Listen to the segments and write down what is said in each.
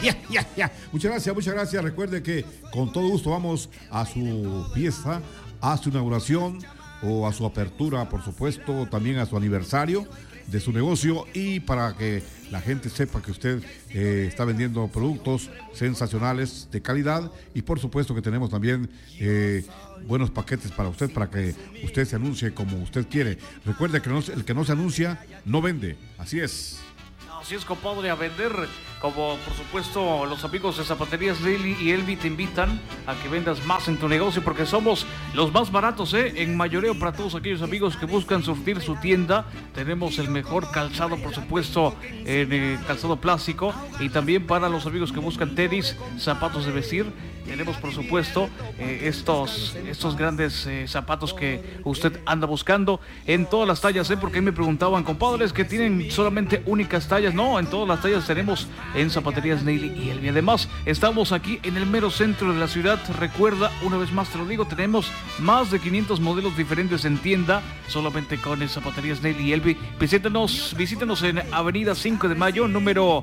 Ya. Muchas gracias. Recuerde que con todo gusto vamos a su fiesta, a su inauguración o a su apertura, por supuesto, también a su aniversario de su negocio, y para que la gente sepa que usted está vendiendo productos sensacionales de calidad, y por supuesto que tenemos también buenos paquetes para usted, para que usted se anuncie como usted quiere. Recuerde que el que no se anuncia no vende, así es. Así es, compadre, a vender, como por supuesto los amigos de Zapaterías Neily y Elvi te invitan a que vendas más en tu negocio, porque somos los más baratos, en mayoreo para todos aquellos amigos que buscan surtir su tienda. Tenemos el mejor calzado, por supuesto, en calzado plástico, y también para los amigos que buscan tenis, zapatos de vestir. Tenemos, por supuesto, estos grandes zapatos que usted anda buscando en todas las tallas, porque me preguntaban, compadres, que tienen solamente únicas tallas. No, en todas las tallas tenemos en Zapaterías Neily y Elvi. Además, estamos aquí en el mero centro de la ciudad. Recuerda, una vez más te lo digo, tenemos más de 500 modelos diferentes en tienda, solamente con Zapaterías Neily y Elvi. Visítenos en Avenida 5 de Mayo, número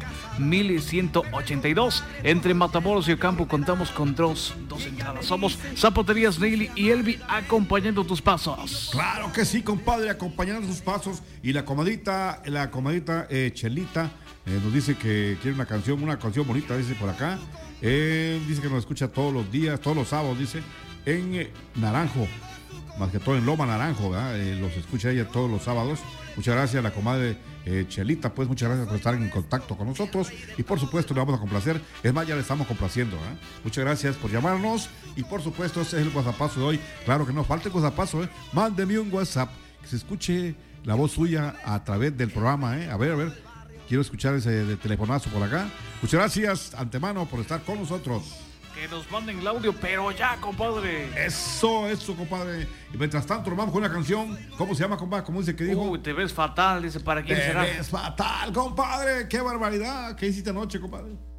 1182. Entre Matamoros y Ocampo contamos con dos entradas. Somos Zapaterías Neily y Elvi, acompañando tus pasos. Claro que sí, compadre, acompañando sus pasos. Y la comadita Chelita nos dice que quiere una canción bonita, dice por acá. Dice que nos escucha todos los días, todos los sábados, dice, en Naranjo, más que todo en Loma Naranjo, ¿verdad? Los escucha ella todos los sábados. Muchas gracias a la comadre Chelita, pues muchas gracias por estar en contacto con nosotros, y por supuesto le vamos a complacer. Es más, ya le estamos complaciendo, ¿eh? Muchas gracias por llamarnos, y por supuesto ese es el WhatsAppazo de hoy. Claro que no falta el WhatsAppazo, mándeme un WhatsApp, que se escuche la voz suya a través del programa, A ver, quiero escuchar ese de telefonazo por acá. Muchas gracias antemano por estar con nosotros. Que nos manden el audio, pero ya, compadre. Eso, compadre. Y mientras tanto, nos vamos con una canción. ¿Cómo se llama, compadre? ¿Cómo dice que dijo? Te ves fatal, dice, ¿para quién será? Te ves fatal, compadre. ¡Qué barbaridad! ¿Qué hiciste anoche, compadre?